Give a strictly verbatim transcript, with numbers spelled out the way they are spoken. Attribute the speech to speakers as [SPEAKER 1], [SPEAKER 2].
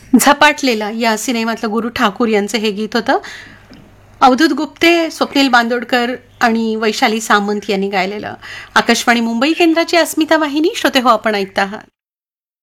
[SPEAKER 1] झपाटलेला या सिनेमातलं गुरु ठाकूर यांचं हे गीत होतं. अवधूत गुप्ते, स्वप्नील बांदोडकर आणि वैशाली सामंत यांनी गायलेलं. आकाशवाणी मुंबई केंद्राची अस्मिता वाहिनी. श्रोते हो, आपण ऐकता आहात